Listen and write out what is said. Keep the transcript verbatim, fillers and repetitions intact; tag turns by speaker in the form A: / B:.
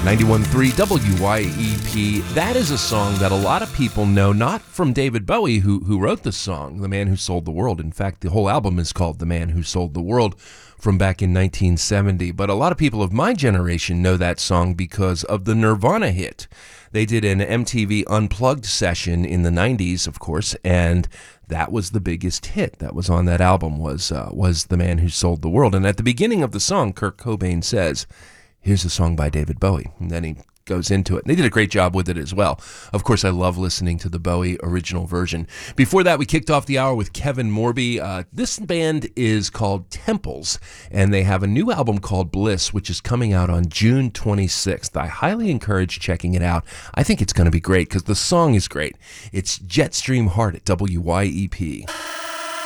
A: ninety-one point three W Y E P. That is a song that a lot of people know, not from David Bowie, who who wrote the song, The Man Who Sold the World. In fact, the whole album is called The Man Who Sold the World, from back in nineteen seventy. But a lot of people of my generation know that song because of the Nirvana hit. They did an M T V Unplugged session in the nineties, of course, and that was the biggest hit that was on that album, was uh, was The Man Who Sold the World. And at the beginning of the song, Kurt Cobain says, "Here's a song by David Bowie." And then he goes into it. And they did a great job with it as well. Of course, I love listening to the Bowie original version. Before that, we kicked off the hour with Kevin Morby. Uh, this band is called Temples, and they have a new album called Bliss, which is coming out on June twenty-sixth. I highly encourage checking it out. I think it's going to be great because the song is great. It's Jetstream Heart at W Y E P.